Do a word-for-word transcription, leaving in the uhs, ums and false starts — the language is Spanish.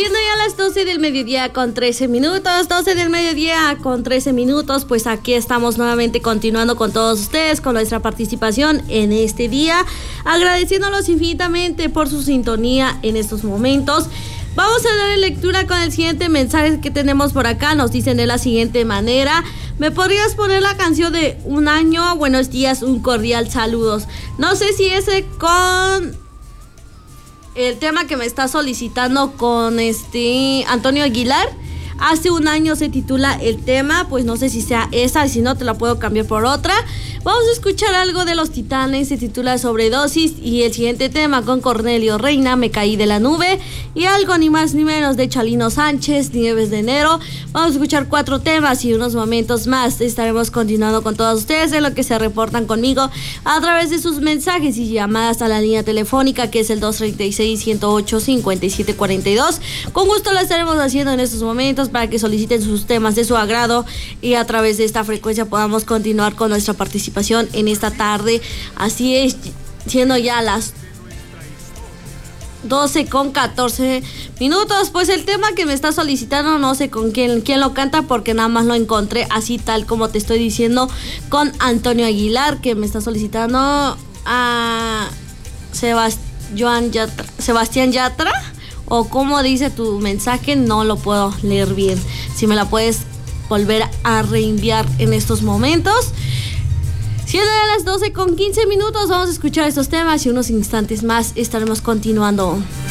Siendo ya las doce del mediodía con trece minutos, doce del mediodía con trece minutos, pues aquí estamos nuevamente continuando con todos ustedes, con nuestra participación en este día, agradeciéndolos infinitamente por su sintonía en estos momentos. Vamos a darle lectura con el siguiente mensaje que tenemos por acá. Nos dicen de la siguiente manera: ¿me podrías poner la canción de Un Año? Buenos días, un cordial saludos. No sé si ese con el tema que me está solicitando con este Antonio Aguilar. Hace un año se titula el tema, pues no sé si sea esa, y si no te la puedo cambiar por otra. Vamos a escuchar algo de Los Titanes, se titula Sobredosis, y el siguiente tema con Cornelio Reina, Me caí de la nube, y algo ni más ni menos de Chalino Sánchez, Nieves de enero. Vamos a escuchar cuatro temas y unos momentos más estaremos continuando con todos ustedes en lo que se reportan conmigo a través de sus mensajes y llamadas a la línea telefónica, que es el dos treinta y seis, ciento ocho, cincuenta y siete cuarenta y dos. Con gusto lo estaremos haciendo en estos momentos para que soliciten sus temas de su agrado y a través de esta frecuencia podamos continuar con nuestra participación en esta tarde. Así es, siendo ya las doce con catorce minutos, pues el tema que me está solicitando no sé con quién, quién lo canta, porque nada más lo encontré así tal como te estoy diciendo, con Antonio Aguilar, que me está solicitando a Sebastián Yatra, Sebastián Yatra, o como dice tu mensaje, no lo puedo leer bien. Si me la puedes volver a reenviar en estos momentos. Siendo de las doce con quince minutos, vamos a escuchar estos temas y unos instantes más estaremos continuando.